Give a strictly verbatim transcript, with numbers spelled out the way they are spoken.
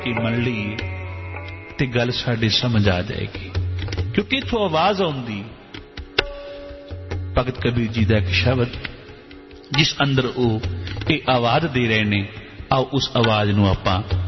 कि मन लीए ते गल साडी समझ आ जाएगी, क्योंकि इथों आवाज आउंदी भगत कबीर जी का एक शब्द जिस अंदर वो ये आवाज दे रहे ने, आओ उस आवाज नूं आपां